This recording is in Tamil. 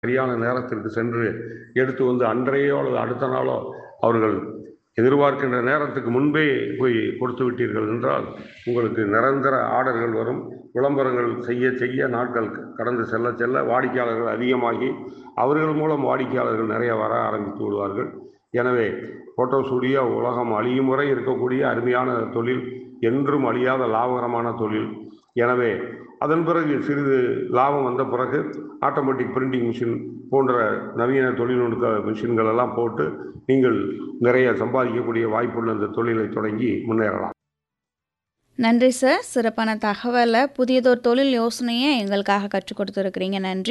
சரியான நேரத்திற்கு சென்று எடுத்து வந்து அன்றையோ அல்லது அடுத்த நாளோ அவர்கள் எதிர்பார்க்கின்ற நேரத்துக்கு முன்பே போய் கொடுத்து விட்டீர்கள் என்றால் உங்களுக்கு நிரந்தர ஆர்டர்கள் வரும். விளம்பரங்கள் செய்ய செய்ய நாட்கள் கடந்து செல்ல செல்ல வாடிக்கையாளர்கள் அதிகமாகி அவர்கள் மூலம் வாடிக்கையாளர்கள் நிறைய வர ஆரம்பித்து விடுவார்கள். எனவே போட்டோ ஸ்டுடியோ உலகம் அழியும் வரை இருக்கக்கூடிய அருமையான தொழில், என்றும் அழியாத லாபகரமான தொழில். எனவே அதன் பிறகு சிறிது லாபம் வந்த பிறகு ஆட்டோமேட்டிக் பிரிண்டிங் மிஷின் போன்ற நவீன தொழில்நுட்ப மிஷின்கள் எல்லாம் போட்டு நீங்கள் நிறைய சம்பாதிக்கக்கூடிய வாய்ப்புள்ள இந்த தொழிலை தொடங்கி முன்னேறலாம். நன்றி சார். சிறப்பான தகவலை புதியதொரு தொழில் யோசனையை எங்களுக்காக கற்றுக் கொடுத்துருக்கிறீங்க. நன்றி.